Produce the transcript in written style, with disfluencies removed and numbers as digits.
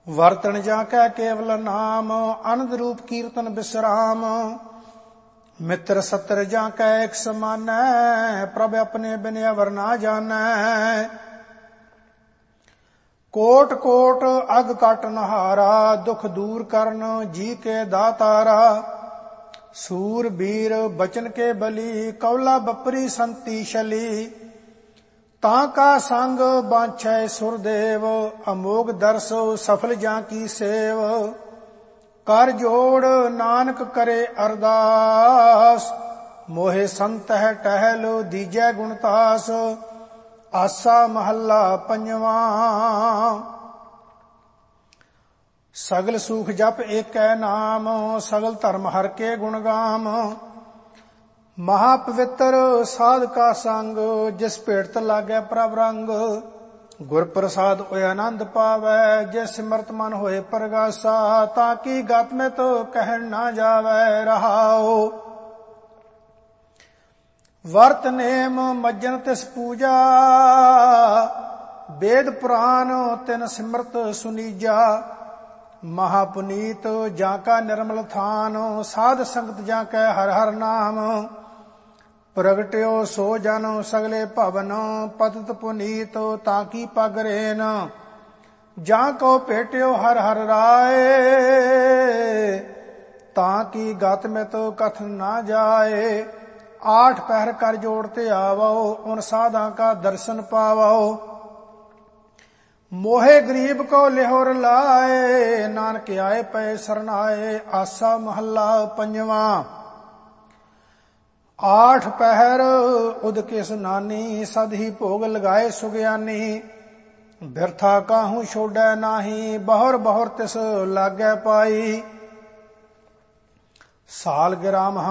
ਵਰਤਣ ਜਾਂ ਕੈ ਕੇਵਲ ਨਾਮ, ਅਨੰਦ ਰੂਪ ਕੀਰਤਨ ਬਿਸਰਾਮ। ਮਿੱਤਰ ਸੱਤਰ ਜਾਂ ਕੈ ਇਕ ਸਮਾਨੈ, ਪ੍ਰਭ ਆਪਣੇ ਬਿਨ ਅਵਰ ਨਾ ਜਾਣੈ। ਕੋਟ ਕੋਟ ਅਗ ਕਟ ਨਹਾਰਾ, ਦੁਖ ਦੂਰ ਕਰਨ ਜੀ ਕੇ ਦਾਤਾਰਾ। ਸੂਰ ਬੀਰ ਬਚਨ ਕੇ ਬਲੀ, ਕੌਲਾ ਬਪਰੀ ਸੰਤੀ ਛਲੀ। ਤਾਂ ਕਾ ਸੰਗ ਬਾਂਛੈ ਸੁਰਦੇਵ, ਅਮੋਗ ਦਰਸ ਸਫਲ ਜਾਂ ਕੀ ਸੇਵ। ਕਰ ਜੋੜ ਨਾਨਕ ਕਰੇ ਅਰਦਾਸ, ਮੋਹਿ ਸੰਤਹਿ ਟਹਿਲ ਦੀਜੈ ਗੁਣਤਾਸ। ਆਸਾ ਮਹੱਲਾ ਪੰਜਵਾਂ। ਸਗਲ ਸੂਖ ਜਪ ਏਕੈ ਨਾਮ, ਸਗਲ ਧਰਮ ਹਰਿ ਕੇ ਗੁਣ ਗਾਮ। ਮਹਾ ਪਵਿੱਤਰ ਸਾਧ ਕਾ ਸੰਗ, ਜਿਸ ਭੇਟਤ ਲਾਗੈ ਪ੍ਰਭ ਰੰਗ। ਗੁਰ ਪ੍ਰਸਾਦ ਹੋਇ ਆਨੰਦ ਪਾਵੈ, ਜੇ ਸਿਮਰਤ ਮਨ ਹੋਏ ਪਰਗਾਸਾ। ਤਾਂ ਕੀ ਗਤ ਮਿਤ ਕਹਿਣ ਨਾ ਜਾਵੈ ਰਹਾਉ। ਵਰਤ ਨੇਮ ਮੱਜਨ ਤਿਸ ਪੂਜਾ, ਵੇਦ ਪੁਰਾਨ ਤਿਨ ਸਿਮਰਤ ਸੁਨੀਜਾ। ਮਹਾ ਪੁਨੀਤ ਜਾਂ ਕਾ ਨਿਰਮਲ ਥਾਨ, ਸਾਧ ਸੰਗਤ ਜਾਂ ਕੈ ਹਰਿ ਹਰਿ ਨਾਮ। ਪ੍ਰਗਟਿਓ ਸੋ ਜਨ ਸਗਲੇ ਭਵਨ, ਪਤਿਤ ਪੁਨੀਤ ਤਾਂ ਕੀ ਪਗ ਰੇਨ। ਜਾਂ ਕੋ ਭੇਟਿਓ ਹਰਿ ਹਰਿ ਰਾਏ, ਤਾਂ ਕੀ ਗਤ ਮਿਤ ਕਥਨ ਨਾ ਜਾਏ। ਆਠ ਪਹਿਰ ਕਰ ਜੋੜ ਤੇ ਆਵੋ, ਉਨ ਸਾਧਾਂ ਕਾ ਦਰਸ਼ਨ ਪਾਵੋ। ਮੋਹੇ ਗਰੀਬ ਕੋ ਲਿਹੁਰ ਲਾਏ, ਨਾਨਕ ਆਏ ਪਏ ਸਰਨਾਏ। ਆਸਾ ਮਹੱਲਾ ਪੰਜਵਾਂ। ਆਠ ਪਹਿਰ ਉਦਕੇ ਸੁਨਾਨੀ, ਸਦ ਹੀ ਭੋਗ ਲਗਾਏ ਸੁਗਿਆਨੀ। ਬਿਰਥਾ ਕਾਹੂ ਛੋੜੈ ਨਾਹੀ, ਬਹੁਰ ਬਹੁਰ ਤਿਸ ਲਾਗੈ ਪਾਈ। ਸਾਲ ਗਿਰਾਮ